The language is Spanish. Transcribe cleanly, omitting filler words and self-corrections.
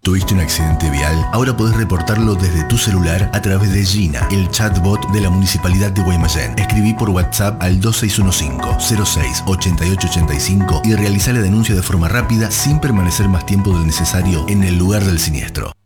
¿Tuviste un accidente vial? Ahora podés reportarlo desde tu celular a través de Gina, el chatbot de la Municipalidad de Guaymallén. Escribí por WhatsApp al 2615-06-8885 y realizá la denuncia de forma rápida sin permanecer más tiempo del necesario en el lugar del siniestro.